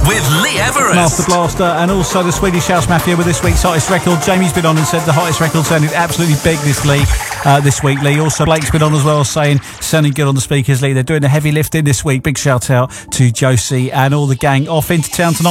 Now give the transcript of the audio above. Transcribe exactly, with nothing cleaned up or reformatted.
with Lee Everest. Master Blaster, and also the Swedish House Mafia with this week's hottest record. Jamie's been on and said the hottest record sounded absolutely big this Lee, uh, this week, Lee. Also, Blake's been on as well, saying sounding good on the speakers, Lee. They're doing the heavy lifting this week. Big shout out to Josie and all the gang off into town tonight.